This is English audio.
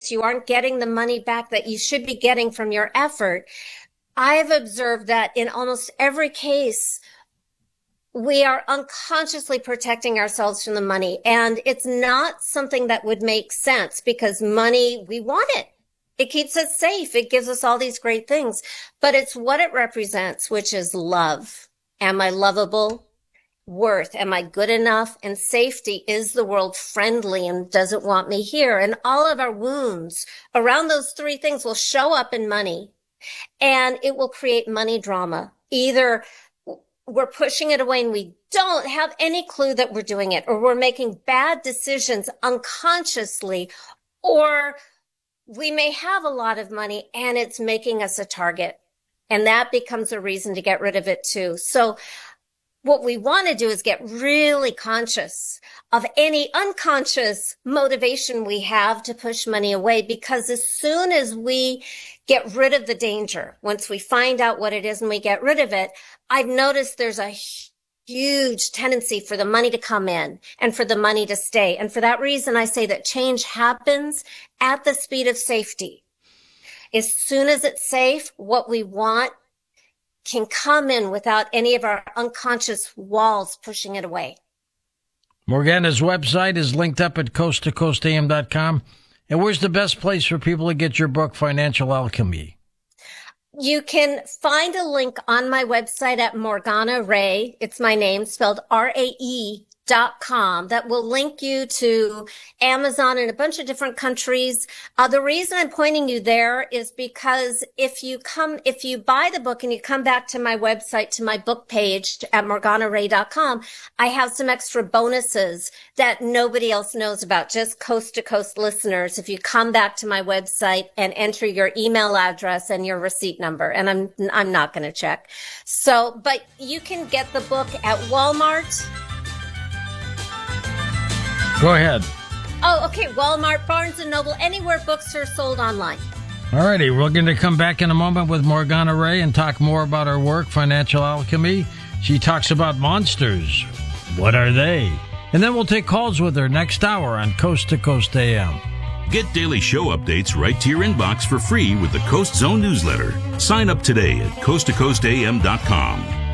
waste. You aren't getting the money back that you should be getting from your effort. I've observed that in almost every case, we are unconsciously protecting ourselves from the money. And it's not something that would make sense because money, we want it. It keeps us safe. It gives us all these great things, but it's what it represents, which is love. Am I lovable? Worth. Am I good enough? And safety. Is the world friendly and doesn't want me here? And all of our wounds around those three things will show up in money, and it will create money drama. Either we're pushing it away and we don't have any clue that we're doing it, or we're making bad decisions unconsciously, or we may have a lot of money and it's making us a target. And that becomes a reason to get rid of it too. So what we want to do is get really conscious of any unconscious motivation we have to push money away, because as soon as we get rid of the danger, once we find out what it is and we get rid of it, I've noticed there's a huge tendency for the money to come in and for the money to stay. And for that reason, I say that change happens at the speed of safety. As soon as it's safe, what we want can come in without any of our unconscious walls pushing it away. Morgana's website is linked up at coasttocoastam.com. And where's the best place for people to get your book, Financial Alchemy? You can find a link on my website at Morgana Rae. It's my name, spelled RAE.com, that will link you to Amazon in a bunch of different countries. The reason I'm pointing you there is because if you buy the book and you come back to my website, to my book page at MorganaRae.com, I have some extra bonuses that nobody else knows about, just Coast to Coast listeners. If you come back to my website and enter your email address and your receipt number, and I'm not going to check. So, but you can get the book at Walmart. Go ahead. Oh, okay. Walmart, Barnes & Noble, anywhere books are sold online. All righty. We're going to come back in a moment with Morgana Rae and talk more about her work, Financial Alchemy. She talks about monsters. What are they? And then we'll take calls with her next hour on Coast to Coast AM. Get daily show updates right to your inbox for free with the Coast Zone newsletter. Sign up today at coasttocoastam.com.